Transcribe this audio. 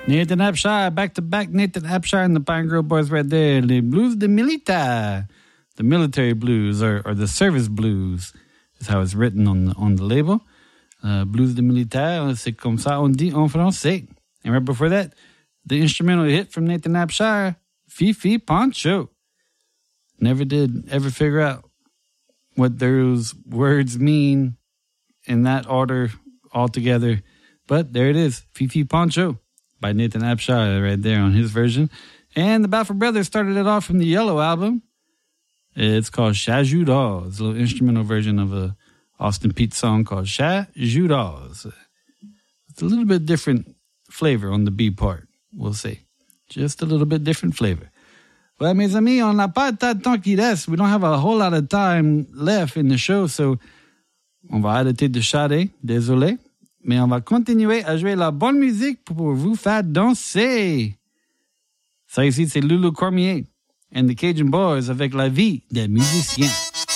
Nathan Abshire, back-to-back Nathan Abshire and the Pine Grove Boys right there. Les Blues de Militaire. The military blues, or the service blues, is how it's written on the label. Blues de Militaire, c'est comme ça on dit en français. And right before that, the instrumental hit from Nathan Abshire, Fifi Poncho. Never did ever figure out what those words mean in that order altogether. But there it is, Fifi Poncho by Nathan Abshire right there on his version. And the Balfour Brothers started it off from the Yellow album. It's called Chat Judas. It's a little instrumental version of a Austin Peete song called Chat Judas. It's a little bit different flavor on the B part, we'll say. Just a little bit different flavor. Well, mes amis, on n'a pas tant de temps qu'il reste. We don't have a whole lot of time left in the show, so on va arrêter de charrer. Désolé. Mais on va continuer à jouer la bonne musique pour vous faire danser. Ça ici, c'est Loulou Cormier and the Cajun Boys avec La Vie des musiciens.